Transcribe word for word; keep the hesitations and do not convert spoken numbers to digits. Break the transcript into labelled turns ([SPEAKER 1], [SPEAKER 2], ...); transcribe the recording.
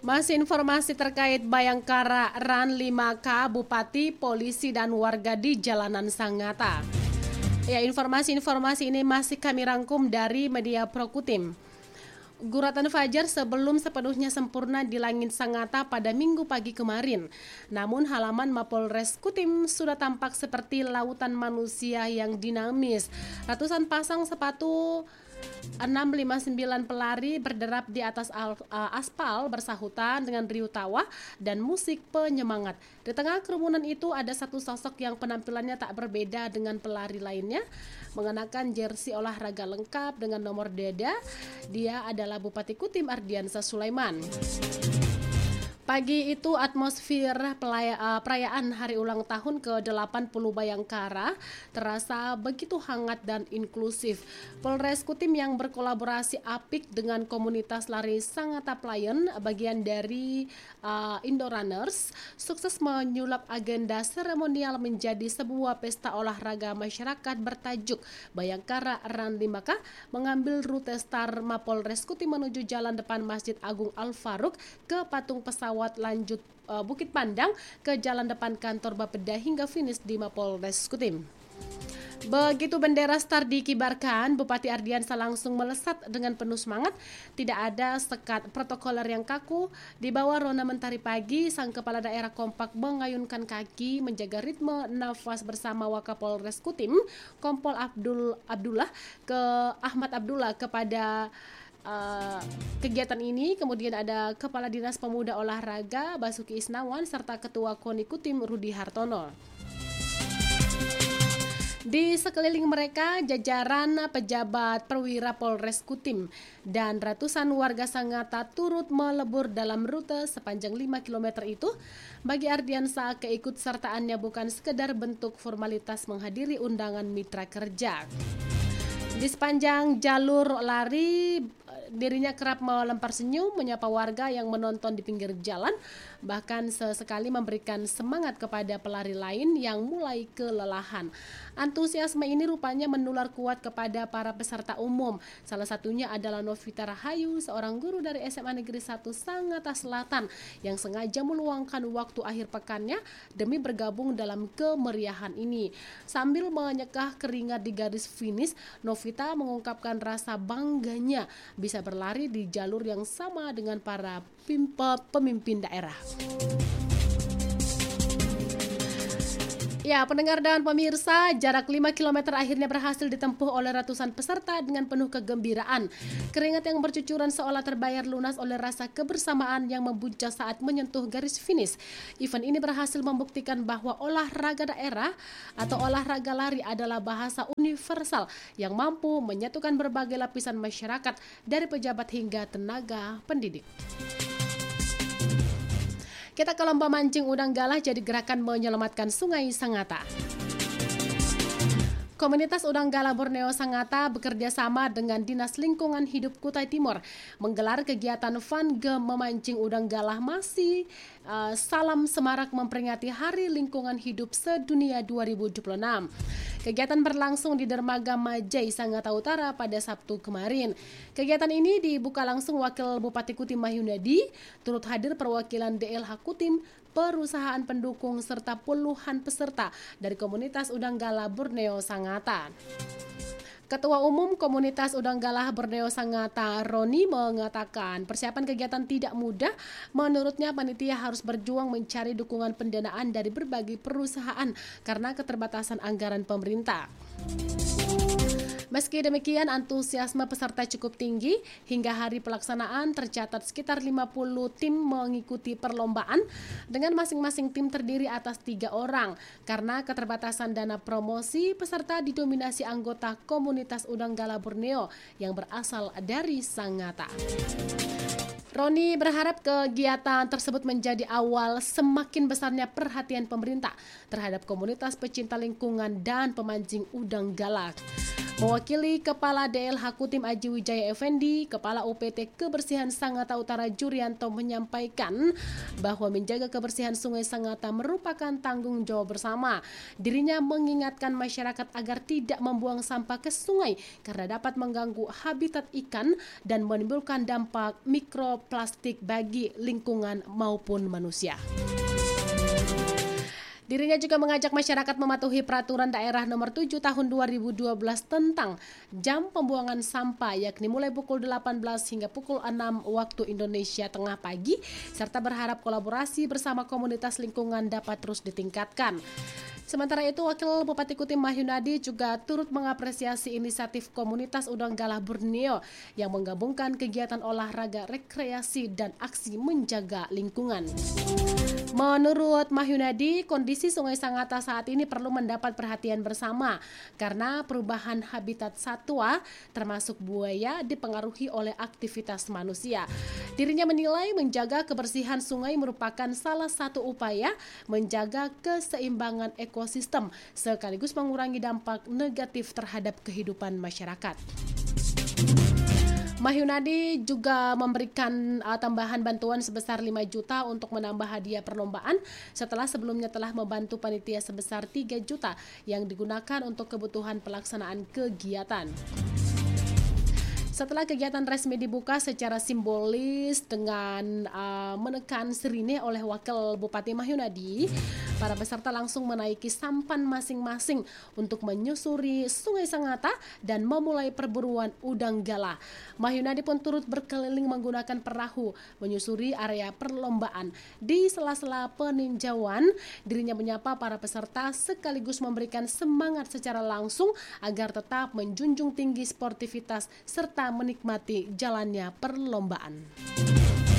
[SPEAKER 1] Masih informasi terkait Bayangkara Ran lima K, Bupati, Polisi, dan warga di jalanan Sangatta. Ya, informasi-informasi ini masih kami rangkum dari media Prokutim. Guratan fajar sebelum sepenuhnya sempurna di langit Sangatta pada minggu pagi kemarin. Namun halaman Mapolres Kutim sudah tampak seperti lautan manusia yang dinamis. Ratusan pasang sepatu enam lima sembilan pelari berderap di atas al, uh, aspal bersahutan dengan riuh tawa dan musik penyemangat. Di tengah kerumunan itu ada satu sosok yang penampilannya tak berbeda dengan pelari lainnya, mengenakan jersey olahraga lengkap dengan nomor dada. Dia adalah Bupati Kutim Ardiansa Sulaiman. Pagi itu atmosfer pelaya, uh, perayaan hari ulang tahun ke delapan puluh Bayangkara terasa begitu hangat dan inklusif. Polres Kutim yang berkolaborasi apik dengan komunitas lari Sangatta Playen, bagian dari uh, Indo Runners, sukses menyulap agenda seremonial menjadi sebuah pesta olahraga masyarakat bertajuk Bayangkara Ran lima K, mengambil rute start Mapolres Kutim menuju jalan depan Masjid Agung Al-Faruq ke patung pesawat lanjut uh, Bukit Pandang ke jalan depan kantor Bapeda hingga finish di Mapolres Kutim. Begitu bendera start dikibarkan, Bupati Ardiansa langsung melesat dengan penuh semangat. Tidak ada sekat protokoler yang kaku. Di bawah rona mentari pagi, sang kepala daerah kompak mengayunkan kaki menjaga ritme nafas bersama Wakapolres Kutim, Kompol Abdul Abdullah ke Ahmad Abdullah kepada Uh, kegiatan ini. Kemudian ada Kepala Dinas Pemuda Olahraga Basuki Isnawan serta Ketua KONI Kutim Rudi Hartono. Di sekeliling mereka jajaran pejabat perwira Polres Kutim dan ratusan warga Sangatta turut melebur dalam rute sepanjang lima kilometer itu. Bagi Ardiansa, keikutsertaannya bukan sekedar bentuk formalitas menghadiri undangan mitra kerja. Di sepanjang jalur lari, dirinya kerap melempar senyum, menyapa warga yang menonton di pinggir jalan, bahkan sesekali memberikan semangat kepada pelari lain yang mulai kelelahan. Antusiasme ini rupanya menular kuat kepada para peserta umum. Salah satunya adalah Novita Rahayu, seorang guru dari S M A Negeri satu Sangatta Selatan yang sengaja meluangkan waktu akhir pekannya demi bergabung dalam kemeriahan ini. Sambil menyekah keringat di garis finish, Novita mengungkapkan rasa bangganya bisa berlari di jalur yang sama dengan para pemimpin daerah. Ya, pendengar dan pemirsa, jarak lima kilometer akhirnya berhasil ditempuh oleh ratusan peserta dengan penuh kegembiraan. Keringat yang bercucuran seolah terbayar lunas oleh rasa kebersamaan yang membuncah saat menyentuh garis finish. Event ini berhasil membuktikan bahwa olahraga daerah atau olahraga lari adalah bahasa universal yang mampu menyatukan berbagai lapisan masyarakat dari pejabat hingga tenaga pendidik. Kita ke lomba mancing udang galah jadi gerakan menyelamatkan Sungai Sangatta. Komunitas Udang Galah Borneo Sangatta bekerja sama dengan Dinas Lingkungan Hidup Kutai Timur menggelar kegiatan fun game memancing udang galah masih uh, salam semarak memperingati Hari Lingkungan Hidup Sedunia dua ribu dua puluh enam. Kegiatan berlangsung di Dermaga Majai, Sangatta Utara pada Sabtu kemarin. Kegiatan ini dibuka langsung Wakil Bupati Kutim Mahyunadi, turut hadir perwakilan D L H Kutim, perusahaan pendukung serta puluhan peserta dari komunitas Udang Galah Borneo Sangatta. Ketua Umum Komunitas Udang Galah Borneo Sangatta, Roni, mengatakan persiapan kegiatan tidak mudah. Menurutnya panitia harus berjuang mencari dukungan pendanaan dari berbagai perusahaan karena keterbatasan anggaran pemerintah. Meski demikian, antusiasme peserta cukup tinggi. Hingga hari pelaksanaan tercatat sekitar lima puluh tim mengikuti perlombaan dengan masing-masing tim terdiri atas tiga orang. Karena keterbatasan dana promosi, peserta didominasi anggota komunitas Udang Galah Borneo yang berasal dari Sangatta. Roni berharap kegiatan tersebut menjadi awal semakin besarnya perhatian pemerintah terhadap komunitas pecinta lingkungan dan pemancing udang galah. Mewakili Kepala D L H Kutim Aji Wijaya Effendi, Kepala U P T Kebersihan Sangatta Utara Jurianto menyampaikan bahwa menjaga kebersihan Sungai Sangatta merupakan tanggung jawab bersama. Dirinya mengingatkan masyarakat agar tidak membuang sampah ke sungai karena dapat mengganggu habitat ikan dan menimbulkan dampak mikroplastik bagi lingkungan maupun manusia. Dirinya juga mengajak masyarakat mematuhi peraturan daerah nomor tujuh tahun dua ribu dua belas tentang jam pembuangan sampah, yakni mulai pukul delapan belas hingga pukul enam waktu Indonesia Tengah pagi, serta berharap kolaborasi bersama komunitas lingkungan dapat terus ditingkatkan. Sementara itu, Wakil Bupati Kutim Mahyunadi juga turut mengapresiasi inisiatif komunitas Udang Galah Borneo yang menggabungkan kegiatan olahraga, rekreasi, dan aksi menjaga lingkungan. Menurut Mahyunadi, kondisi Sungai Sangatta saat ini perlu mendapat perhatian bersama karena perubahan habitat satwa termasuk buaya dipengaruhi oleh aktivitas manusia. Dirinya menilai menjaga kebersihan sungai merupakan salah satu upaya menjaga keseimbangan ekosistem sekaligus mengurangi dampak negatif terhadap kehidupan masyarakat. Mahyunadi juga memberikan uh, tambahan bantuan sebesar lima juta untuk menambah hadiah perlombaan setelah sebelumnya telah membantu panitia sebesar tiga juta yang digunakan untuk kebutuhan pelaksanaan kegiatan. Setelah kegiatan resmi dibuka secara simbolis dengan uh, menekan sirine oleh Wakil Bupati Mahyunadi, para peserta langsung menaiki sampan masing-masing untuk menyusuri Sungai Sangatta dan memulai perburuan udang galah. Mahyunadi pun turut berkeliling menggunakan perahu menyusuri area perlombaan. Di sela-sela peninjauan, dirinya menyapa para peserta sekaligus memberikan semangat secara langsung agar tetap menjunjung tinggi sportivitas serta menikmati jalannya perlombaan.